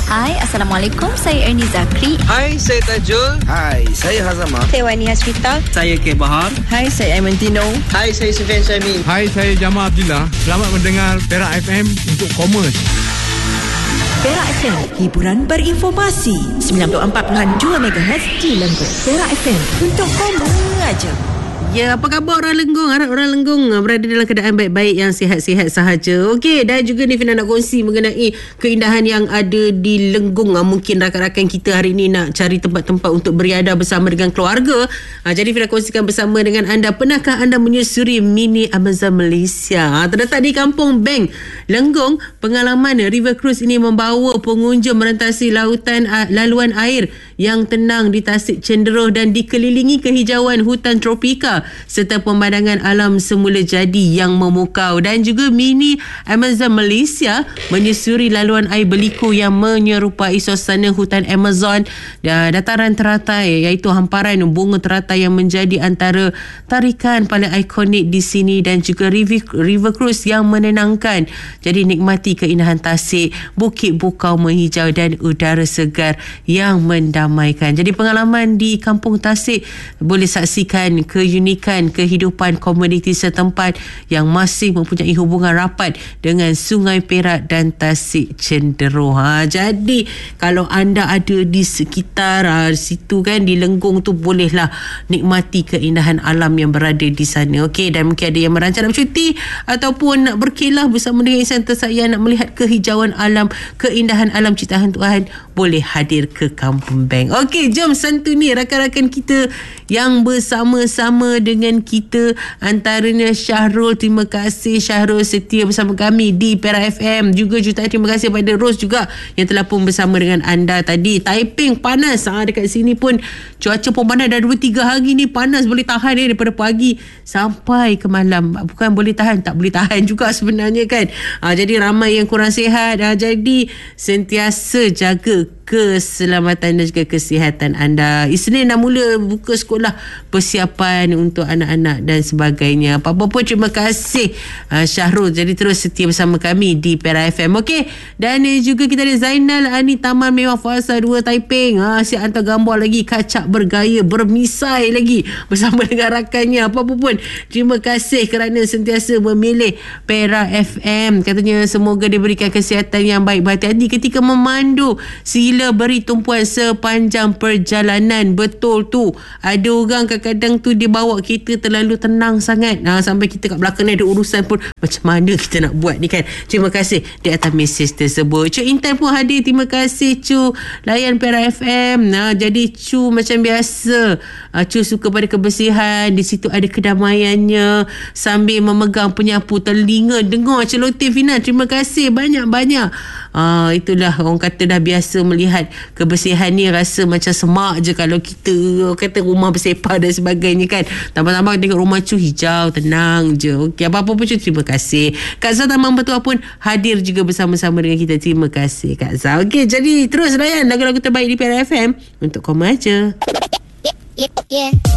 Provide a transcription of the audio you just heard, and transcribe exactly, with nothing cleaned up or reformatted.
Hai, Assalamualaikum. Saya Ernie Zakri. Hai, saya Tajul. Hai, saya Hazamah. Saya Wani Hasrita. Saya K. Bahar. Hai, saya Aiman Tino. Hai, saya Sufian Syamil. Hai, saya Jamal Abdullah. Selamat mendengar Perak F M untuk Commerce. Perak F M, hiburan berinformasi. sembilan puluh empat perpuluhan dua megahertz di Lenggong. Perak F M untuk Commerce aja. Ya, apa khabar orang Lenggong? Harap orang Lenggong berada dalam keadaan baik-baik, yang sihat-sihat sahaja. Okey, dan juga ni Fina nak kongsi mengenai keindahan yang ada di Lenggong. Mungkin rakan-rakan kita hari ni nak cari tempat-tempat untuk beriadah bersama dengan keluarga. Ha, jadi Fina kongsikan bersama dengan anda. Pernahkah anda menyusuri mini Amazon Malaysia? Ha, terletak di Kampung Beng, Lenggong. Pengalaman River Cruise ini membawa pengunjung merentasi lautan laluan air yang tenang di tasik cenderuh dan dikelilingi kehijauan hutan tropika serta pemandangan alam semula jadi yang memukau. Dan juga mini Amazon Malaysia menyusuri laluan air berliku yang menyerupai suasana hutan Amazon dan dataran teratai, iaitu hamparan bunga teratai yang menjadi antara tarikan paling ikonik di sini, dan juga river, river cruise yang menenangkan. Jadi nikmati keindahan tasik, bukit bukau menghijau dan udara segar yang mendamaikan. Jadi pengalaman di Kampung Tasik boleh saksikan keunikan kehidupan komuniti setempat yang masih mempunyai hubungan rapat dengan Sungai Perak dan Tasik Cenderuh. Ha, jadi kalau anda ada di sekitar ha, situ kan, di Lenggong tu, bolehlah nikmati keindahan alam yang berada di sana. Okey, dan mungkin ada yang merancang nak bercuti ataupun nak berkelah bersama dengan insan tersayang, nak melihat kehijauan alam, keindahan alam ciptaan Tuhan, boleh hadir ke Kampung Beng. Okey, jom santuni rakan-rakan kita yang bersama-sama dengan kita, antaranya Syahrul. Terima kasih Syahrul setia bersama kami di Perak F M. Juga jutaan terima kasih pada Ros juga yang telah pun bersama dengan anda tadi. Taiping panas, ha, dekat sini pun cuaca pun panas dah dua tiga hari ni, panas boleh tahan ni daripada pagi sampai ke malam. Bukan boleh tahan, tak boleh tahan juga sebenarnya kan. Ha, jadi ramai yang kurang sihat. Ha, jadi sentiasa jaga keselamatan dan juga kesihatan anda. Isnin dah mula buka sekolah, persiapan untuk anak-anak dan sebagainya. Apa-apa pun terima kasih uh, Syahrul. Jadi terus setia bersama kami di Perak F M. Okey, dan uh, juga kita ada Zainal Ani, Taman Mewah Fasa dua Taiping. Ha, siap hantar gambar lagi, kacak bergaya, bermisai lagi bersama dengan rakannya. Apa-apa pun terima kasih kerana sentiasa memilih Perak F M. Katanya semoga diberikan kesihatan yang baik, berhati-hati ketika memandu, sila beri tumpuan sepanjang perjalanan. Betul tu, ada orang kadang-kadang tu dia bawa kita terlalu tenang sangat, ha, sampai kita kat belakang ni ada urusan pun macam mana kita nak buat ni kan. Terima kasih di atas mesej tersebut. Cuk Intan pun hadir, terima kasih Cu layan Perak F M. Ha, jadi Cu macam biasa, ha, Cu suka pada kebersihan, di situ ada kedamaiannya, sambil memegang penyapu telinga dengar celoteh Fina. Terima kasih banyak-banyak. Ha, itulah orang kata dah biasa melihat kebersihan ni, rasa macam semak je kalau kita kata rumah bersepah dan sebagainya kan. Tambah-tambah tengok rumah Cu hijau, tenang je. Okey, apa-apa pun Cu, terima kasih. Kak Zah Taman Betua pun hadir juga bersama-sama dengan kita. Terima kasih Kak Zah. Okey, jadi terus layan lagu-lagu terbaik di Perak F M untuk kau aja. Yeah, yeah.